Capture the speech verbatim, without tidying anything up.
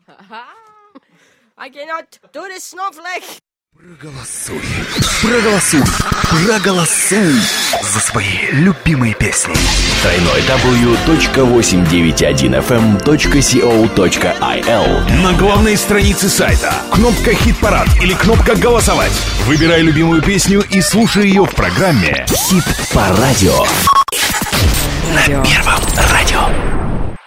I cannot do this, snowflake. Проголосуй, проголосуй, проголосуй за свои любимые песни. дабл ю дабл ю дабл ю точка восемьсот девяносто один эф эм точка си о точка ай эл. На главной странице сайта кнопка «Хит-парад» или кнопка «Голосовать». Выбирай любимую песню и слушай ее в программе «Хит по радио» на Первом радио.